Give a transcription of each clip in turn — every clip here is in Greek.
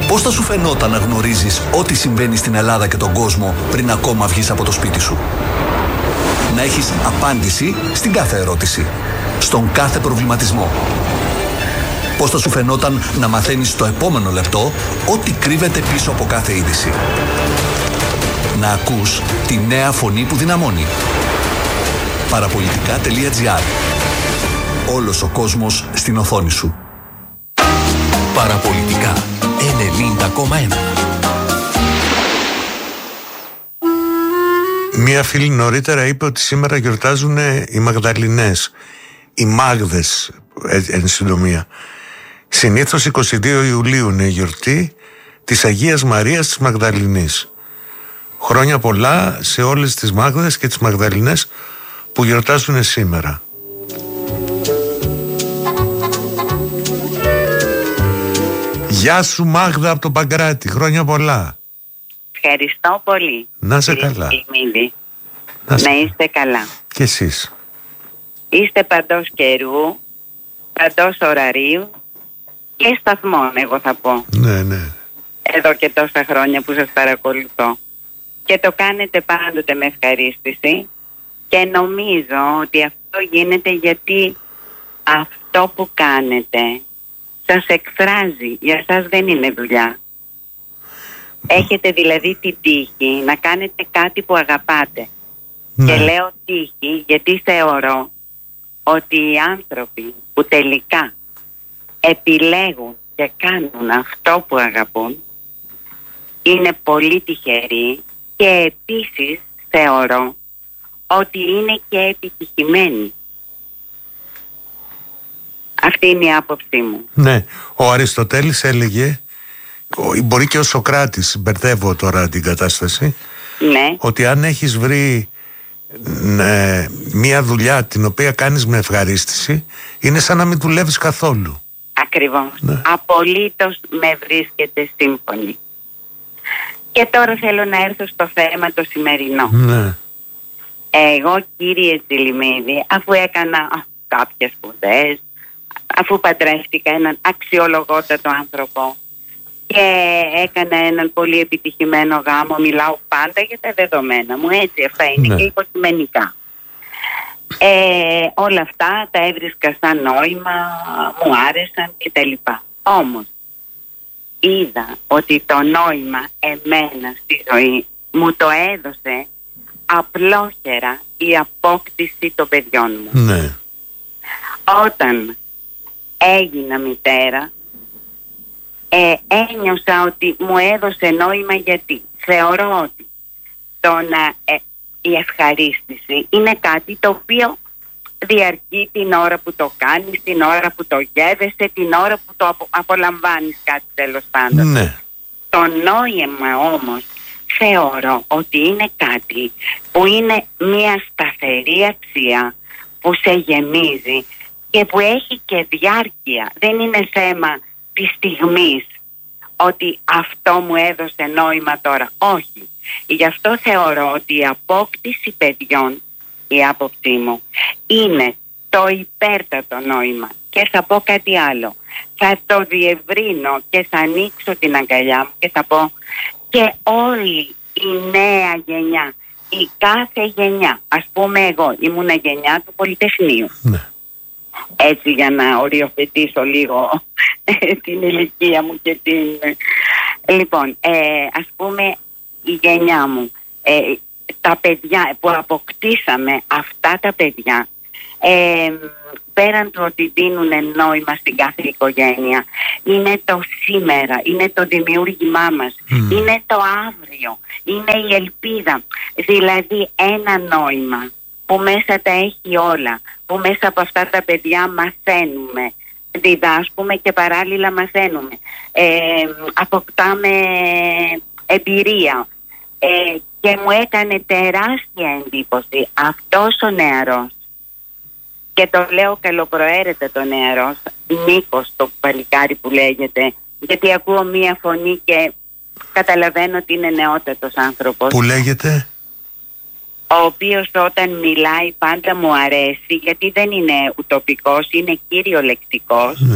Πώς θα σου φαινόταν να γνωρίζεις ό,τι συμβαίνει στην Ελλάδα και τον κόσμο πριν ακόμα βγεις από το σπίτι σου? Να έχεις απάντηση στην κάθε ερώτηση, στον κάθε προβληματισμό. Πώς θα σου φαινόταν να μαθαίνεις στο επόμενο λεπτό ό,τι κρύβεται πίσω από κάθε είδηση? Να ακούς τη νέα φωνή που δυναμώνει. Παραπολιτικά.gr. Όλος ο κόσμος στην οθόνη σου. Παραπολιτικά 90,1. Μία φίλη νωρίτερα είπε ότι σήμερα γιορτάζουν οι Μαγδαληνές, οι Μάγδες, εν συντομία. Συνήθως 22 Ιουλίου είναι η γιορτή της Αγίας Μαρίας της Μαγδαληνής. Χρόνια πολλά σε όλες τις Μάγδες και τις Μαγδαληνές που γιορτάζουν σήμερα. Γεια σου Μάγδα από τον Παγκράτη, χρόνια πολλά. Ευχαριστώ πολύ. Να είσαι καλά. Να είστε καλά. Και εσείς. Είστε παντός καιρού, παντός ωραρίου και σταθμών, εγώ θα πω. Ναι, ναι. Εδώ και τόσα χρόνια που σας παρακολουθώ. Και το κάνετε πάντοτε με ευχαρίστηση και νομίζω ότι αυτό γίνεται γιατί αυτό που κάνετε σας εκφράζει. Για σας δεν είναι δουλειά. Έχετε δηλαδή την τύχη να κάνετε κάτι που αγαπάτε. Ναι. Και λέω τύχη γιατί θεωρώ ότι οι άνθρωποι που τελικά επιλέγουν και κάνουν αυτό που αγαπούν είναι πολύ τυχεροί και επίσης θεωρώ ότι είναι και επιτυχημένοι. Αυτή είναι η άποψή μου. Ναι, ο Αριστοτέλης έλεγε, μπορεί και ο Σωκράτης, μπερδεύω τώρα την κατάσταση, ναι, ότι αν έχεις βρει μία δουλειά την οποία κάνεις με ευχαρίστηση, είναι σαν να μην δουλεύεις καθόλου. Ακριβώς. Ναι. Απολύτως με βρίσκεται σύμφωνη. Και τώρα θέλω να έρθω στο θέμα το σημερινό. Ναι. Εγώ, κύριε Τζιλιμίδη, αφού έκανα κάποιες σπουδές, αφού παντρεύτηκα έναν αξιολογότατο άνθρωπο και έκανα έναν πολύ επιτυχημένο γάμο, μιλάω πάντα για τα δεδομένα μου, έτσι, αυτά είναι, ναι, και υποκειμενικά. Όλα αυτά τα έβρισκα σαν νόημα, μου άρεσαν κτλ. Όμως είδα ότι το νόημα εμένα στη ζωή μου το έδωσε απλόχερα η απόκτηση των παιδιών μου. Ναι. Όταν έγινα μητέρα, ένιωσα ότι μου έδωσε νόημα, γιατί θεωρώ ότι η ευχαρίστηση είναι κάτι το οποίο διαρκεί την ώρα που το κάνεις, την ώρα που το γεύεσαι, την ώρα που το απολαμβάνεις κάτι, τέλος πάντων. Ναι. Το νόημα όμως θεωρώ ότι είναι κάτι που είναι μια σταθερή αξία που σε γεμίζει και που έχει και διάρκεια. Δεν είναι θέμα της στιγμής ότι αυτό μου έδωσε νόημα τώρα. Όχι. Γι' αυτό θεωρώ ότι η απόκτηση παιδιών, η άποψή μου, είναι το υπέρτατο νόημα. Και θα πω κάτι άλλο. Θα το διευρύνω και θα ανοίξω την αγκαλιά μου και θα πω και όλη η νέα γενιά, η κάθε γενιά. Ας πούμε, εγώ ήμουνα γενιά του Πολυτεχνείου. Ναι. Έτσι, για να οριοθετήσω λίγο την ηλικία μου και την... Λοιπόν, ας πούμε, η γενιά μου, τα παιδιά που αποκτήσαμε, αυτά τα παιδιά, πέραν του ότι δίνουν νόημα στην κάθε οικογένεια, είναι το σήμερα, είναι το δημιούργημά μας, είναι το αύριο, είναι η ελπίδα. Δηλαδή ένα νόημα που μέσα τα έχει όλα, που μέσα από αυτά τα παιδιά μαθαίνουμε, διδάσκουμε και παράλληλα μαθαίνουμε, αποκτάμε εμπειρία, και μου έκανε τεράστια εντύπωση αυτός ο νεαρός, και το λέω καλοπροαίρετα το νεαρός, Νίκος το παλικάρι που λέγεται, γιατί ακούω μία φωνή και καταλαβαίνω ότι είναι νεότατος άνθρωπος. Που λέγεται? Ο οποίος όταν μιλάει πάντα μου αρέσει, γιατί δεν είναι ουτοπικός, είναι κυριολεκτικός,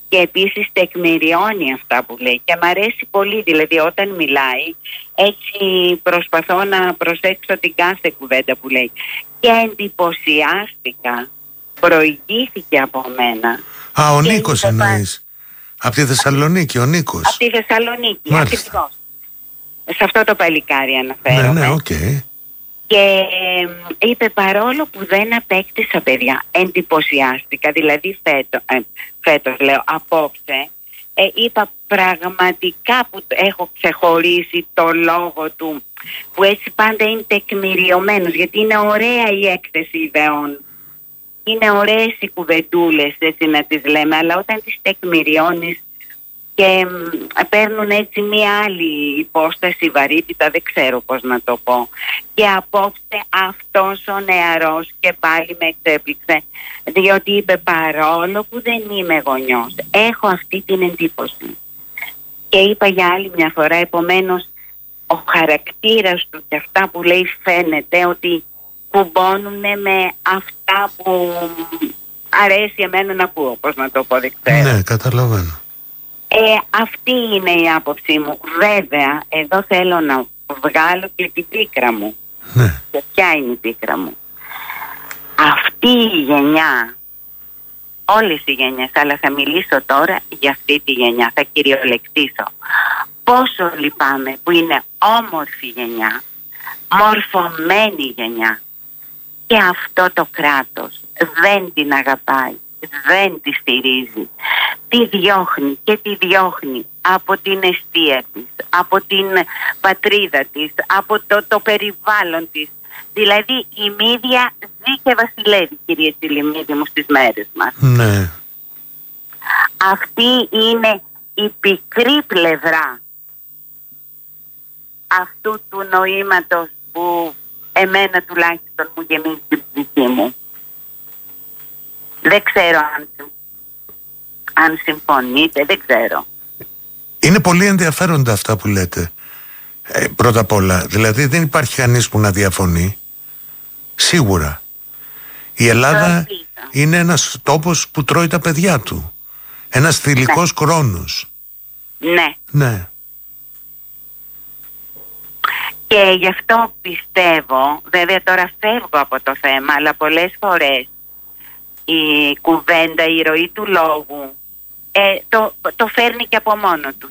και επίσης τεκμηριώνει αυτά που λέει και μ' αρέσει πολύ, δηλαδή όταν μιλάει έτσι προσπαθώ να προσέξω την κάθε κουβέντα που λέει και εντυπωσιάστηκα, προηγήθηκε από μένα. Α, ο Νίκος εννοείς? Από τη Θεσσαλονίκη, ο Νίκος. Από τη Θεσσαλονίκη, ακριβώς. Σε αυτό το παλικάρι αναφέρομαι. Ναι, οκ. Και είπε παρόλο που δεν απέκτησα παιδιά, εντυπωσιάστηκα, δηλαδή φέτος λέω, απόψε, είπα πραγματικά που έχω ξεχωρίσει το λόγο του, που έτσι πάντα είναι τεκμηριωμένος, γιατί είναι ωραία η έκθεση ιδεών, είναι ωραίες οι κουβεντούλες έτσι να τις λέμε, αλλά όταν τις τεκμηριώνεις και παίρνουν έτσι μία άλλη υπόσταση, βαρύτητα, δεν ξέρω πώς να το πω. Και απόψε αυτός ο νεαρός και πάλι με εξέπληξε, διότι είπε παρόλο που δεν είμαι γονιός, έχω αυτή την εντύπωση. Και είπα για άλλη μια φορά, επομένως ο χαρακτήρας του και αυτά που λέει φαίνεται ότι κουμπώνουν με αυτά που αρέσει εμένα να ακούω, πώς να το πω, δεν ξέρω. Ναι, καταλαβαίνω. Αυτή είναι η άποψή μου. Βέβαια, εδώ θέλω να βγάλω και την πίκρα μου. Ναι. Και ποια είναι η πίκρα μου? Αυτή η γενιά, όλες οι γενιές, αλλά θα μιλήσω τώρα για αυτή τη γενιά, θα κυριολεκτήσω. Πόσο λυπάμαι που είναι όμορφη γενιά, μορφωμένη γενιά και αυτό το κράτος δεν την αγαπάει, δεν τη στηρίζει, τη διώχνει και τη διώχνει από την εστία της, από την πατρίδα της, από το περιβάλλον της. Δηλαδή η μύδια ζει και βασιλεύει, κυρία Τσιλιμίδη μου, στις μέρες μας. Ναι. Αυτή είναι η πικρή πλευρά αυτού του νοήματος που εμένα τουλάχιστον μου γεμίζει την ψυχή μου. Δεν ξέρω αν συμφωνείτε, δεν ξέρω. Είναι πολύ ενδιαφέροντα αυτά που λέτε. Πρώτα απ' όλα, δηλαδή δεν υπάρχει κανείς που να διαφωνεί. Σίγουρα. Η Ελλάδα είναι ένας τόπος που τρώει τα παιδιά του. Ένας θηλυκός χρόνος. Ναι. Ναι. Και γι' αυτό πιστεύω, βέβαια τώρα φεύγω από το θέμα, αλλά πολλές φορές η κουβέντα, η ροή του λόγου το φέρνει και από μόνο του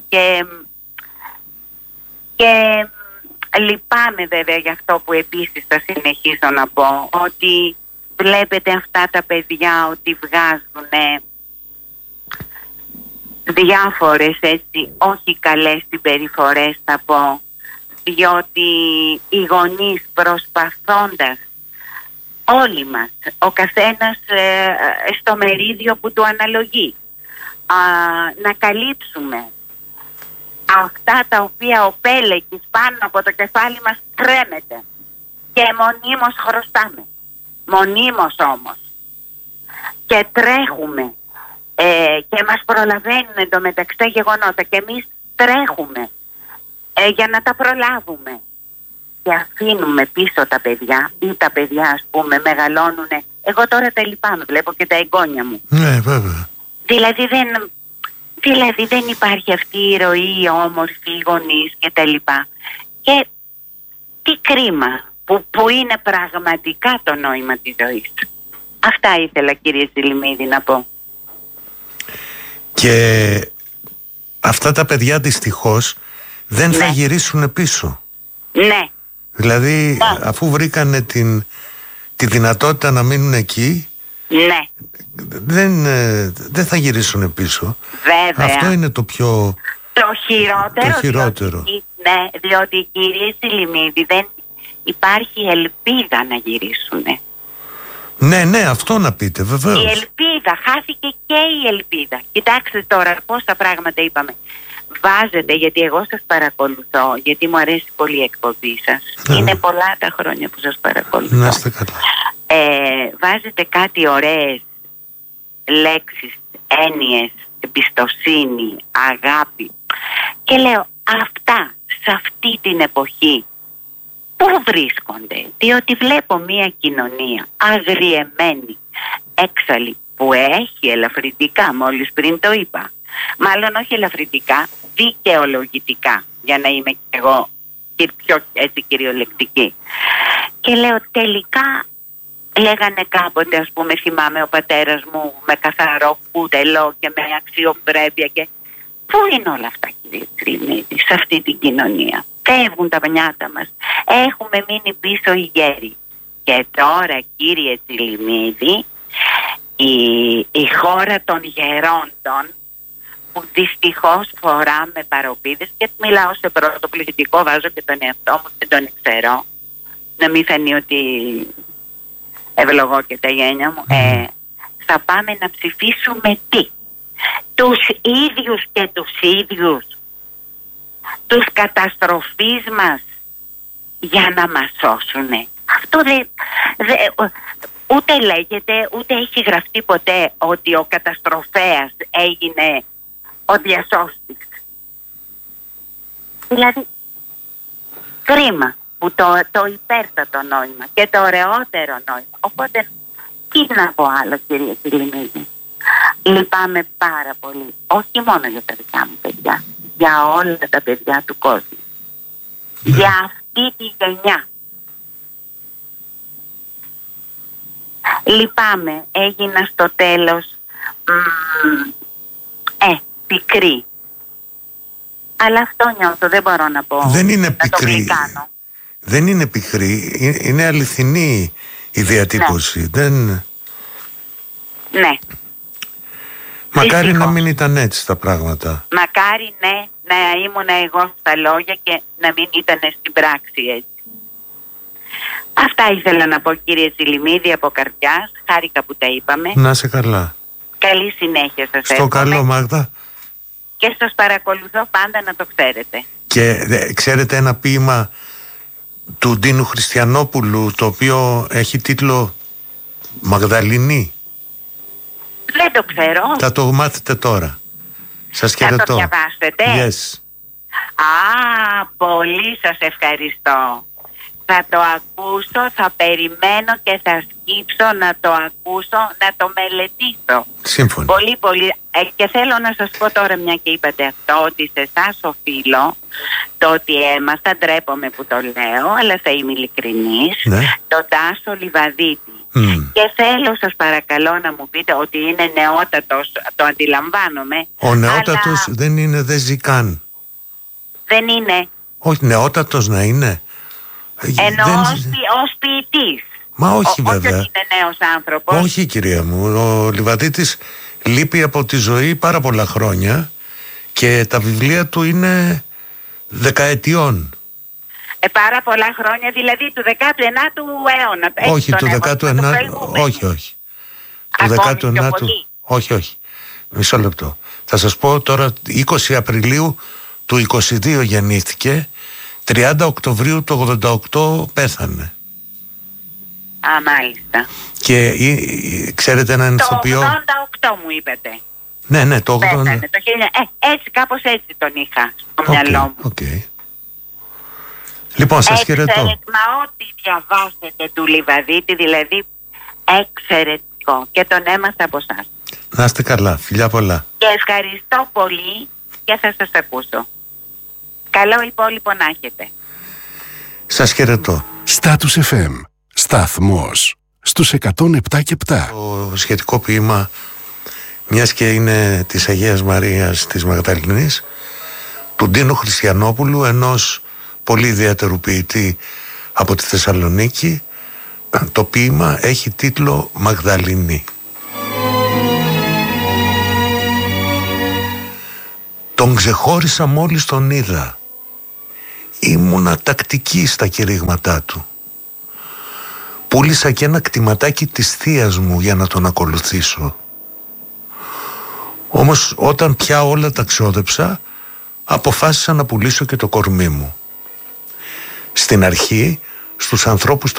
και λυπάμαι βέβαια για αυτό που επίσης θα συνεχίσω να πω, ότι βλέπετε αυτά τα παιδιά ότι βγάζουν διάφορες έτσι όχι καλές συμπεριφορές, θα πω, διότι οι γονείς προσπαθώντας όλοι μας, ο καθένας στο μερίδιο που του αναλογεί, να καλύψουμε αυτά τα οποία ο πέλεκης πάνω από το κεφάλι μας κρέμεται και μονίμως χρωστάμε, μονίμως όμως, και τρέχουμε και μας προλαβαίνουν εντωμεταξύ τα γεγονότα και εμείς τρέχουμε για να τα προλάβουμε και αφήνουμε πίσω τα παιδιά, ή τα παιδιά ας πούμε μεγαλώνουν. Εγώ τώρα τα λυπάμαι, βλέπω και τα εγγόνια μου. Ναι, βέβαια. Δηλαδή δεν υπάρχει αυτή η ροή, η όμορφη, οι γονείς και τα λοιπά. Και τι κρίμα που είναι πραγματικά το νόημα της ζωής. Αυτά ήθελα, κύριε Τσιλιμίδη, να πω. Και αυτά τα παιδιά δυστυχώς δεν θα γυρίσουν πίσω. Ναι. Δηλαδή αφού βρήκανε τη δυνατότητα να μείνουν εκεί, ναι, δεν θα γυρίσουν πίσω. Βέβαια. Αυτό είναι το πιο χειρότερο. Διότι κύριε Τσιλιμίδη δεν υπάρχει ελπίδα να γυρίσουν. Ναι, αυτό να πείτε, βεβαίως. Η ελπίδα, χάθηκε και η ελπίδα. Κοιτάξτε τώρα πόσα πράγματα είπαμε. Βάζετε, γιατί εγώ σας παρακολουθώ, γιατί μου αρέσει πολύ η εκπομπή σας. Είναι πολλά τα χρόνια που σας παρακολουθώ. Να είστε καλά. Βάζετε κάτι ωραίες λέξεις, έννοιες, εμπιστοσύνη, αγάπη. Και λέω, αυτά σε αυτή την εποχή πού βρίσκονται? Διότι βλέπω μια κοινωνία αγριεμένη, έξαλλη, που έχει ελαφρυντικά, μόλις πριν το είπα, μάλλον όχι ελαφρυντικά, δικαιολογητικά, για να είμαι και εγώ πιο έτσι κυριολεκτική. Και λέω τελικά, λέγανε κάποτε, ας πούμε, θυμάμαι ο πατέρας μου με καθαρό κούτελο και με αξιοπρέπεια και... Πού είναι όλα αυτά, κύριε Τσιλιμίδη, σε αυτή την κοινωνία? Φεύγουν τα νιάτα μας, έχουμε μείνει πίσω οι γέροι. Και τώρα, κύριε Τσιλιμίδη, η χώρα των γερόντων, που δυστυχώς φοράμε παροπίδες, και μιλάω σε πρώτο πληθυντικό, βάζω και τον εαυτό μου, δεν τον ξέρω, να μην φανεί ότι ευλογώ και τα γένια μου, θα πάμε να ψηφίσουμε τι? Τους ίδιους και τους ίδιους, τους καταστροφείς μας, για να μας σώσουνε? Αυτό ούτε λέγεται, ούτε έχει γραφτεί ποτέ ότι ο καταστροφέας έγινε ο διασώστης. Δηλαδή, κρίμα που το υπέρτατο νόημα και το ωραιότερο νόημα. Οπότε, τι να πω άλλο, κύριε Τσιλιμίδη? Λυπάμαι πάρα πολύ, όχι μόνο για τα δικά μου παιδιά, για όλα τα παιδιά του κόσμου, για αυτή τη γενιά. Λυπάμαι, έγινα στο τέλος πικρή. Αλλά αυτό νιώθω, δεν μπορώ να πω. Δεν είναι πικρή. Δεν είναι πικρή, είναι αληθινή η διατύπωση. Ναι. Δεν... Ναι. Μακάρι να μην ήταν έτσι τα πράγματα. Μακάρι, ναι, να ήμουν εγώ στα λόγια και να μην ήταν στην πράξη έτσι. Αυτά ήθελα να πω, κύριε Τσιλιμίδη, από καρδιάς. Χάρηκα που τα είπαμε. Να σε καλά. Καλή συνέχεια σας. Στο καλό, Μάγδα. Και σας παρακολουθώ πάντα, να το ξέρετε. Και ξέρετε ένα ποίημα του Ντίνου Χριστιανόπουλου, το οποίο έχει τίτλο Μαγδαληνή? Δεν το ξέρω. Θα το μάθετε τώρα. Σας χαιρετώ. Θα το διαβάσετε? Yes. Πολύ σας ευχαριστώ. Θα το ακούσω, θα περιμένω και θα σκύψω να το ακούσω, να το μελετήσω. Σύμφωνα. Πολύ, πολύ. Και θέλω να σας πω τώρα, μια και είπατε αυτό, ότι σε εσάς οφείλω το ότι έμαθα, ντρέπομαι που το λέω, αλλά θα είμαι ειλικρινής, ναι, το Τάσο Λιβαδίτη. Και θέλω, σας παρακαλώ, να μου πείτε ότι είναι νεότατος, το αντιλαμβάνομαι. Ο νεότατος αλλά... δεν ζει καν. Δεν είναι. Όχι, νεότατος να είναι. Εννοώ ως ποιητής. Μα όχι βέβαια. Όχι είναι νέος άνθρωπος. Όχι, κυρία μου. Ο Λιβαδίτης λείπει από τη ζωή πάρα πολλά χρόνια και τα βιβλία του είναι δεκαετιών. Πάρα πολλά χρόνια, δηλαδή του 19ου αιώνα. Όχι, του 19ου. Όχι. Του 19ου. Όχι. Μισό λεπτό. Θα σας πω τώρα, 20 Απριλίου του 22 γεννήθηκε, 30 Οκτωβρίου του 88 πέθανε. Μάλιστα. Και ξέρετε έναν ηθοποιό? Το 88 μου είπατε. Ναι, το 80. Πέθανε, έτσι, κάπως έτσι τον είχα στο μυαλό μου. Okay. Λοιπόν, σας χαιρετώ. Μα ό,τι διαβάσετε του Λιβαδίτη, δηλαδή εξαιρετικό, και τον έμαθα από εσάς. Να είστε καλά, φιλιά πολλά. Και ευχαριστώ πολύ και θα σας ακούσω. Καλό υπόλοιπο να έχετε. Σας χαιρετώ. Status FM, σταθμός στους 107 και 7. Το σχετικό ποίημα, μιας και είναι της Αγίας Μαρίας της Μαγδαληνής, του Ντίνου Χριστιανόπουλου, ενός πολύ ιδιαίτερου ποιητή από τη Θεσσαλονίκη. Το ποίημα έχει τίτλο Μαγδαληνή. Τον ξεχώρισα μόλις τον είδα. Ήμουνα τακτική στα κηρύγματά του. Πούλησα και ένα κτηματάκι της θείας μου για να τον ακολουθήσω. Όμως όταν πια όλα τα ξόδεψα, αποφάσισα να πουλήσω και το κορμί μου. Στην αρχή, στους ανθρώπους